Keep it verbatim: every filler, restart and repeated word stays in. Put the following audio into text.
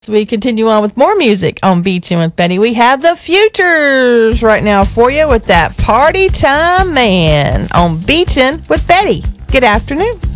We continue on with more music on Beachin' with Betty. We have the Futures right now for you with that Party Time Man on Beachin' with Betty. Good afternoon.